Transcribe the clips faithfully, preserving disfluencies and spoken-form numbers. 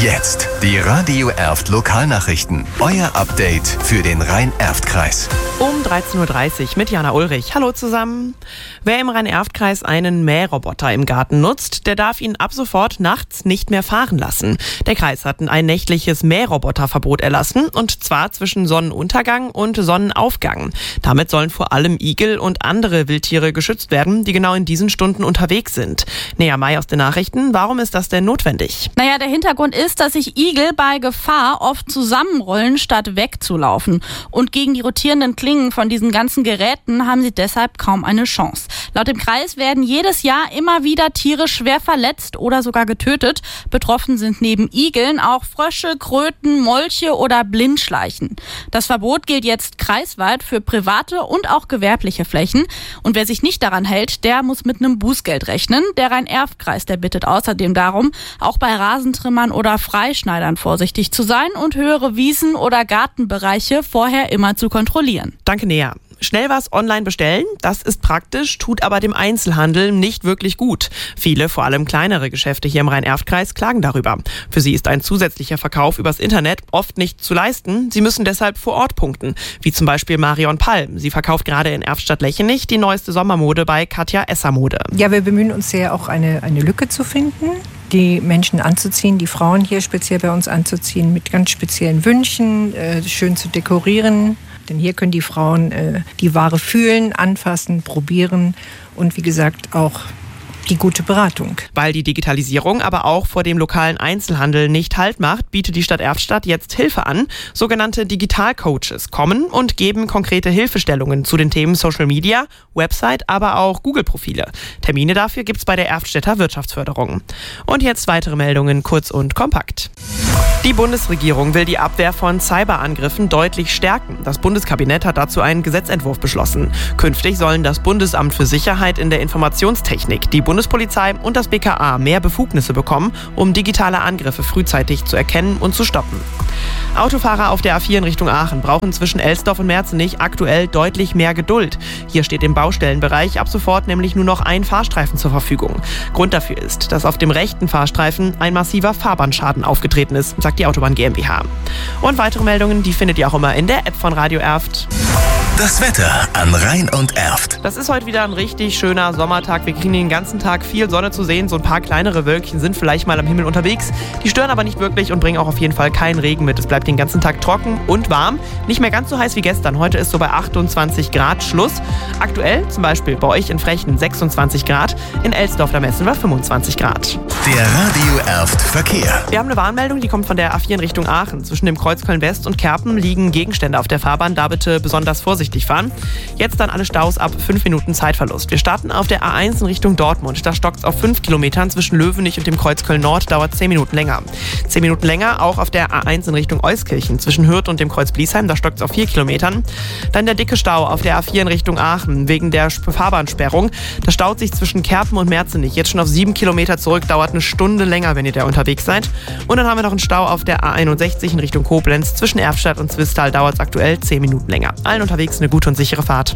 Jetzt die Radio Erft Lokalnachrichten. Euer Update für den Rhein-Erft-Kreis. Um dreizehn Uhr dreißig mit Jana Ulrich. Hallo zusammen. Wer im Rhein-Erft-Kreis einen Mähroboter im Garten nutzt, der darf ihn ab sofort nachts nicht mehr fahren lassen. Der Kreis hat ein nächtliches Mähroboterverbot erlassen, und zwar zwischen Sonnenuntergang und Sonnenaufgang. Damit sollen vor allem Igel und andere Wildtiere geschützt werden, die genau in diesen Stunden unterwegs sind. Nea May aus den Nachrichten. Warum ist das denn notwendig? Naja, der Hintergrund ist, dass sich Igel bei Gefahr oft zusammenrollen, statt wegzulaufen. Und gegen die rotierenden Klingen von diesen ganzen Geräten haben sie deshalb kaum eine Chance. Laut dem Kreis werden jedes Jahr immer wieder Tiere schwer verletzt oder sogar getötet. Betroffen sind neben Igeln auch Frösche, Kröten, Molche oder Blindschleichen. Das Verbot gilt jetzt kreisweit für private und auch gewerbliche Flächen. Und wer sich nicht daran hält, der muss mit einem Bußgeld rechnen. Der Rhein-Erft-Kreis, der bittet außerdem darum, auch bei Rasentrimmern oder Freischneidern vorsichtig zu sein und höhere Wiesen- oder Gartenbereiche vorher immer zu kontrollieren. Danke, Nea. Schnell was online bestellen, das ist praktisch, tut aber dem Einzelhandel nicht wirklich gut. Viele, vor allem kleinere Geschäfte hier im Rhein-Erft-Kreis klagen darüber. Für sie ist ein zusätzlicher Verkauf übers Internet oft nicht zu leisten. Sie müssen deshalb vor Ort punkten, wie zum Beispiel Marion Palm. Sie verkauft gerade in Erftstadt-Lechenich die neueste Sommermode bei Katja Esser Mode. Ja, wir bemühen uns sehr, auch eine, eine Lücke zu finden, die Menschen anzuziehen, die Frauen hier speziell bei uns anzuziehen, mit ganz speziellen Wünschen, äh, schön zu dekorieren. Denn hier können die Frauen äh, die Ware fühlen, anfassen, probieren und wie gesagt auch die gute Beratung. Weil die Digitalisierung aber auch vor dem lokalen Einzelhandel nicht Halt macht, bietet die Stadt Erftstadt jetzt Hilfe an. Sogenannte Digitalcoaches kommen und geben konkrete Hilfestellungen zu den Themen Social Media, Website, aber auch Google-Profile. Termine dafür gibt's bei der Erftstädter Wirtschaftsförderung. Und jetzt weitere Meldungen, kurz und kompakt. Die Bundesregierung will die Abwehr von Cyberangriffen deutlich stärken. Das Bundeskabinett hat dazu einen Gesetzentwurf beschlossen. Künftig sollen das Bundesamt für Sicherheit in der Informationstechnik, die Bundespolizei und das B K A mehr Befugnisse bekommen, um digitale Angriffe frühzeitig zu erkennen und zu stoppen. Autofahrer auf der A vier in Richtung Aachen brauchen zwischen Elsdorf und Merzenich aktuell deutlich mehr Geduld. Hier steht im Baustellenbereich ab sofort nämlich nur noch ein Fahrstreifen zur Verfügung. Grund dafür ist, dass auf dem rechten Fahrstreifen ein massiver Fahrbahnschaden aufgetreten ist, sagt die Autobahn GmbH. Und weitere Meldungen, die findet ihr auch immer in der App von Radio Erft. Das Wetter an Rhein und Erft. Das ist heute wieder ein richtig schöner Sommertag. Wir kriegen den ganzen Tag viel Sonne zu sehen. So ein paar kleinere Wölkchen sind vielleicht mal am Himmel unterwegs. Die stören aber nicht wirklich und bringen auch auf jeden Fall keinen Regen mit. Es bleibt den ganzen Tag trocken und warm. Nicht mehr ganz so heiß wie gestern. Heute ist so bei achtundzwanzig Grad Schluss. Aktuell zum Beispiel bei euch in Frechen sechsundzwanzig Grad. In Elsdorf, da messen wir fünfundzwanzig Grad. Der Radio Erft Verkehr. Wir haben eine Warnmeldung, die kommt von der A vier in Richtung Aachen. Zwischen dem Kreuz Köln-West und Kerpen liegen Gegenstände auf der Fahrbahn. Da bitte besonders vorsichtig fahren. Jetzt dann alle Staus ab fünf Minuten Zeitverlust. Wir starten auf der A eins in Richtung Dortmund. Da stockt es auf fünf Kilometern. Zwischen Löwenich und dem Kreuz Köln-Nord dauert zehn Minuten länger. zehn Minuten länger auch auf der A eins in Richtung Euskirchen. Zwischen Hürth und dem Kreuz Bliesheim. Da stockt es auf vier Kilometern. Dann der dicke Stau auf der A vier in Richtung Aachen wegen der Fahrbahnsperrung. Da staut sich zwischen Kerpen und Merzenich jetzt schon auf sieben Kilometer zurück. Dauert eine Stunde länger, wenn ihr da unterwegs seid. Und dann haben wir noch einen Stau auf der A einundsechzig in Richtung Koblenz. Zwischen Erftstadt und Zwistal dauert es aktuell zehn Minuten länger. Allen unterwegs eine gute und sichere Fahrt.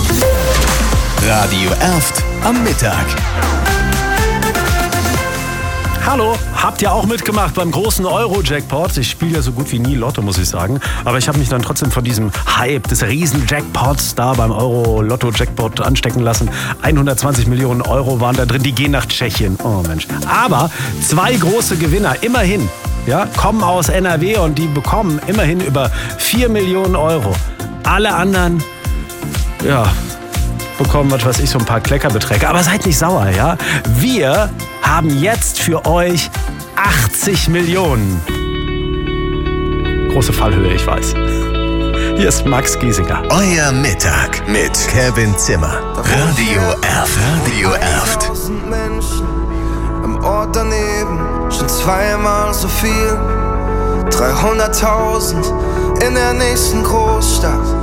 Radio Erft am Mittag. Hallo, habt ihr auch mitgemacht beim großen Euro-Jackpot? Ich spiele ja so gut wie nie Lotto, muss ich sagen. Aber ich habe mich dann trotzdem von diesem Hype des Riesen-Jackpots da beim Euro-Lotto-Jackpot anstecken lassen. hundertzwanzig Millionen Euro waren da drin, die gehen nach Tschechien. Oh Mensch. Aber zwei große Gewinner, immerhin, ja, kommen aus N R W und die bekommen immerhin über vier Millionen Euro. Alle anderen, ja, bekommen, was weiß ich, so ein paar Kleckerbeträge. Aber seid nicht sauer, ja? Wir haben jetzt für euch achtzig Millionen. Große Fallhöhe, ich weiß. Hier ist Max Giesinger. Euer Mittag mit Kevin Zimmer. Radio Erft. Radio Erft. Menschen im Ort daneben, schon zweimal so viel. dreihunderttausend in der nächsten Großstadt.